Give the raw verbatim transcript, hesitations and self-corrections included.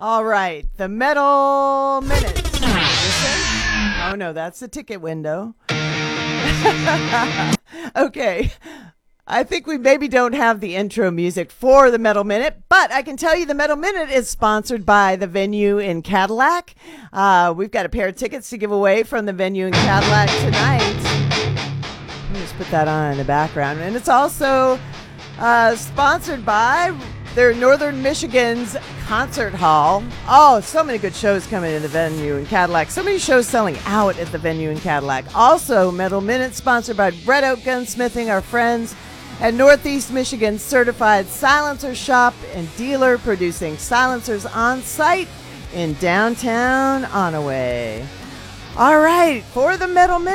All right, the Metal Minute. Listen. Oh no, that's the ticket window. Okay. I think we maybe don't have the intro music for the Metal Minute, but I can tell you the Metal Minute is sponsored by the Venue in Cadillac. Uh, we've got a pair of tickets to give away from the Venue in Cadillac tonight. Let me just put that on in the background. And it's also uh, sponsored by their Northern Michigan's Concert Hall. Oh, so many good shows coming in the Venue in Cadillac. So many shows selling out at the Venue in Cadillac. Also, Metal Minute sponsored by Red Oak Gunsmithing, our friends at Northeast Michigan Certified Silencer Shop and Dealer, producing silencers on site in downtown Onaway. All right, for the Metal Minute.